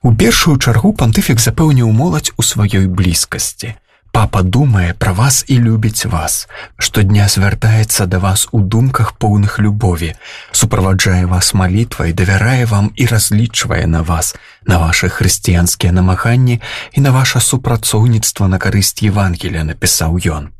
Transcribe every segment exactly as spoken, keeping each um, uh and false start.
У першую чаргу пантыфік запэўніў моладзь у сваёй блізкасці. Папа думае пра вас і любіць вас, штодня звяртаецца да вас у думках поўных любові, суправаджае вас малітвай, давярае вам і разлічвае на вас, на вашы хрысціянскія намаганні і на ваша супрацоўніцтва на карысць Евангелія, напісаў ён.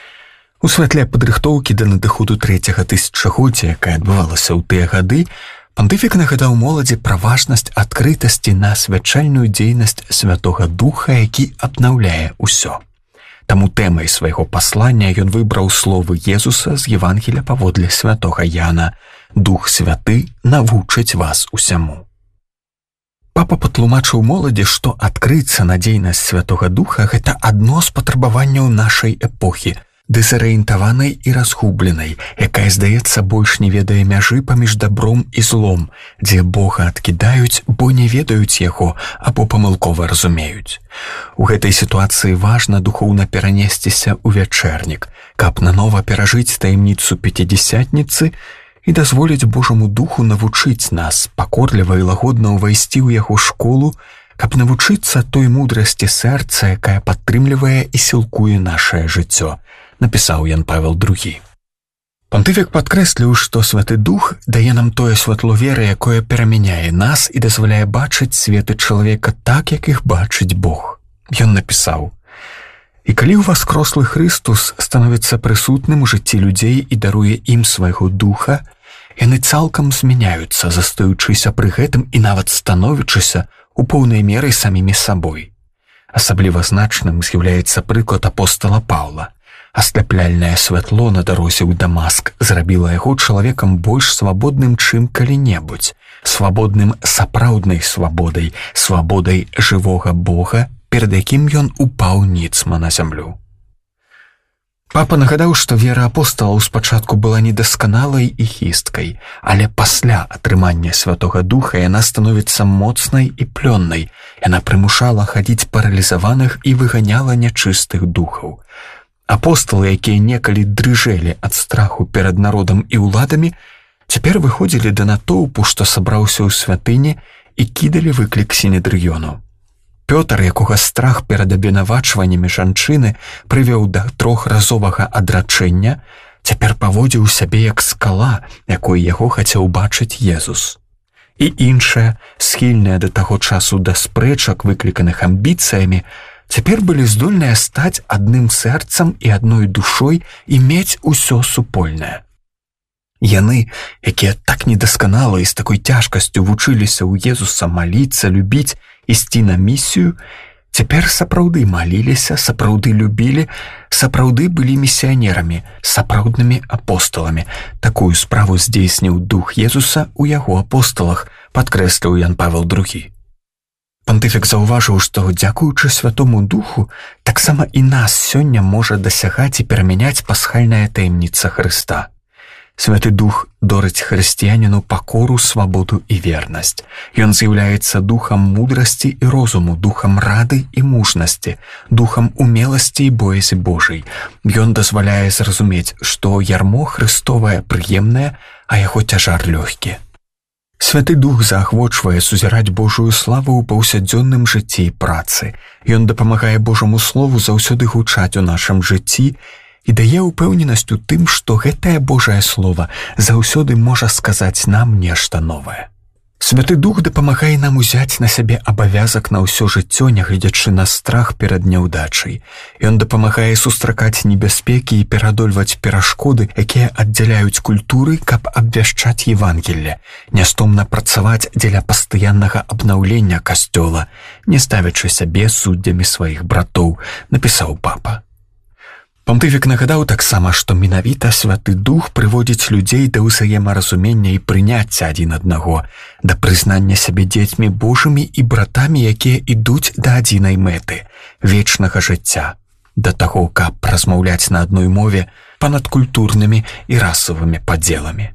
У святле падрыхтоўкі да надыходу трэцяга тысячагоддзя, якая адбывалася ў тыя гады, пантыфік нагадаў моладзі пра важнасць адкрытасці на свячальную дзейнасць Святога Духа, які абнаўляе ўсё. Таму тэмай свайго паслання ён выбраў словы Езуса з Евангелія паводле святога Яна: «Дух Святы навучыць вас усяму». Папа патлумачыў моладзі, што адкрыцца на дзейнасць Святога Духа – гэта адно з патрабаванняў нашай эпохі, дэзарыентаванай і разгубленай, якая, здаецца, больш не ведае мяжы паміж дабром і злом, дзе Бога адкідаюць, бо не ведаюць яго або памылкова разумеюць. У гэтай сітуацыі важна духоўна перанесціся ў вячэрнік, каб нанова перажыць таямніцу пяцідзясятніцы і дазволіць Божаму Духу навучыць нас, пакорліва і лагодна ўвайсці ў яго школу, каб навучыцца той мудрасці сэрца, якая падтрымлівае і сілкуе нашае жыццё, напісаў Ян Павел другі. Пантыфік падкрэсліў, што Святы Дух дае нам тое святло веры, якое перамяняе нас і дазваляе бачыць светы чалавека так, як іх бачыць Бог. Ён напісаў: «І калі ўваскрослы Хрыстус становіцца прысутным у жыцці людзей і даруе ім свайго Духа, яны цалкам змяняюцца, застаючыся пры гэтым і нават становячыся у поўнай меры самімі сабой. Асабліва значным з'яўляецца прыклад апостала Паўла. Асляпляльнае святло на дарозе ў Дамаск зрабіла яго чалавекам больш свабодным, чым калі-небудзь, свабодным сапраўднай свабодай, свабодай жывога Бога, перад якім ён упаў ніцма на зямлю». Папа нагадаў, што вера апосталаў спачатку была недасканалай і хісткай, але пасля атрымання Святога Духа яна становіцца моцнай і плённай, яна прымушала хадзіць паралізаваных і выганяла нячыстых духаў. Апосталы, якія некалі дрыжэлі ад страху перад народам і ўладамі, цяпер выходзілі да натоўпу, што сабраўся ў святыні, і кідалі выклік сінедрыёну. Пётр, якога страх перад абвінавачваннямі жанчыны прывёў да трохразовага адрачэння, цяпер паводзіў сябе як скала, якой яго хацеў бачыць Езус. І іншыя, схільныя да таго часу да спрэчак, выкліканых амбіцыямі, цяпер былі здольныя стаць адным сэрцам і адной душой і мець усё супольнае. Яны, якія так недасканала і з такой цяжкасцю вучыліся ў Езуса маліцца, любіць, ісці на місію, цяпер сапраўды маліліся, сапраўды любілі, сапраўды былі місіянерамі, сапраўднымі апосталамі. Такую справу здзейсніў Дух Езуса ў яго апосталах, падкрэсліў Ян Павел другі. Пантыфік заўважыў, што, дзякуючы Святому Духу, таксама і нас сёння можа дасягаць і перамяняць пасхальная таямніца Хрыста. Святы Дух дорыць хрысціяніну пакору, свабоду і вернасць. Ён з'яўляецца духам мудрасці і розуму, духам рады і мужнасці, духам умеласці і боязі Божай. Ён дазваляе зразумець, што ярмо Хрыстовае прыемнае, а яго цяжар лёгкі. Святы Дух заахвочвае сузіраць Божую славу ў паўсядзённым жыцці і працы. Ён дапамагае Божаму Слову заўсёды гучаць у нашым жыцці і дае ўпэўненасць у тым, што гэтае Божае Слова заўсёды можа сказаць нам нешта новае. Святы Дух дапамагае нам узяць на сябе абавязак на ўсё жыццё, нягледзячы на страх перад няўдачай. Ён дапамагае сустракаць небяспекі і перадольваць перашкоды, якія аддзяляюць культуры, каб абвяшчаць Евангелле, нястомна працаваць дзеля пастаяннага абнаўлення касцёла, не ставячы сябе суддзямі сваіх братоў, напісаў папа. Пантыфік нагадаў таксама, што менавіта Святы Дух прыводзіць людзей да ўзаемаразумення і прыняцця адзін аднаго, да прызнання сябе дзецьмі Божымі і братамі, якія ідуць да адзінай мэты – вечнага жыцця, да таго, каб размаўляць на адной мове панад культурнымі і расавымі падзеламі.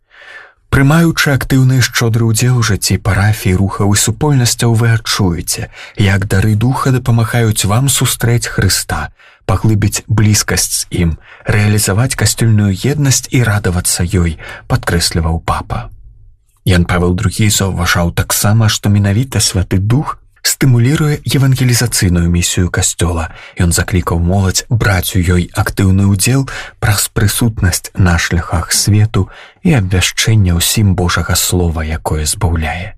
Прымаючы актыўны і шчодры ўдзел у жыцці парафіі, рухаў і супольнасцяў, вы адчуеце, як дары Духа дапамагаюць вам сустрэць Хрыста, паглыбіць блізкасць з ім, рэалізаваць касцёльную еднасць і радавацца ёй, падкрэсліваў папа. Ян Павел другі заўважаў таксама, што менавіта Святы Дух стымулируе евангелізацыйную місію касцёла. Ён заклікаў моладзь браць у ёй актыўны ўдзел праз прысутнасць на шляхах свету і абвяшчэнне ўсім Божага слова, якое збаўляе.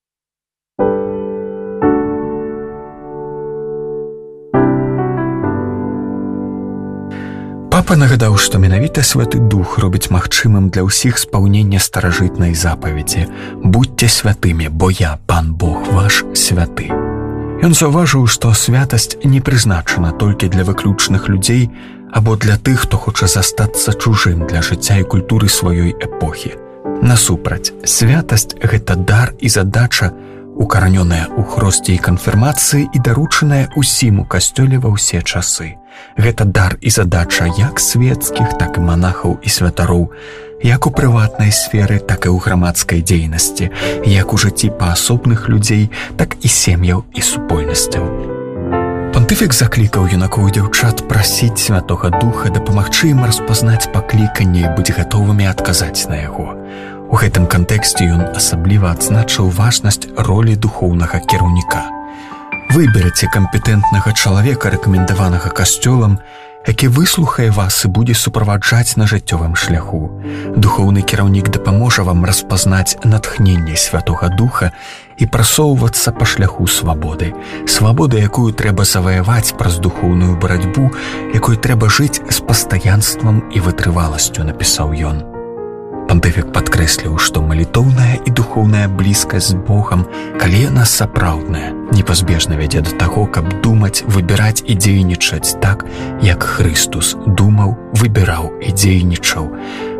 Папа нагадаў, што менавіта Святы Дух робіць магчымым для ўсіх спаўнення старажытнай запаведзі: «Будьце святымі, бо я, Пан Бог ваш, святы». Ён заўважыў, што святасць не прызначана толькі для выключных людзей або для тых, хто хоча застацца чужым для жыцця і культуры сваёй эпохі. Насупраць, святасць – гэта дар і задача, укаранёная ў хросце і канфірмацыі і даручаная ўсім у касцёле ва ўсе часы. Гэта дар і задача як свецкіх, так і манахаў і святароў, як у прыватнай сферы, так і ў грамадскай дзейнасці, як у жыцці паасобных людзей, так і сем'яў і супольнасцяў. Пантыфік заклікаў юнакоў і дзяўчат прасіць Святога Духа дапамагчы ім распазнаць пакліканне і быць гатовымі адказаць на яго. У гэтым кантэксце ён асабліва адзначыў важнасць ролі духоўнага кіраўніка. Выберыце кампетэнтнага чалавека, рэкамендаванага касцёлам, які выслухае вас і будзе суправаджаць на жыццёвым шляху. Духоўны кіраўнік дапаможа вам распазнаць натхненне Святога Духа і прасоўвацца па шляху свабоды. Свабоды, якую трэба заваяваць праз духоўную барацьбу, якой трэба жыць з пастаянствам і вытрываласцю, напісаў ён. Пантыфік падкрэсліў, што малітоўная і духоўная блізкасць з Богам, калі яна сапраўдная, непазбежна вядзе да таго, каб думаць, выбіраць і дзейнічаць так, як Хрыстус думаў, выбіраў і дзейнічаў,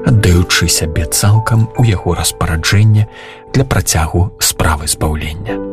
аддаючы сябе цалкам у яго распараджэнне для працягу справы збаўлення.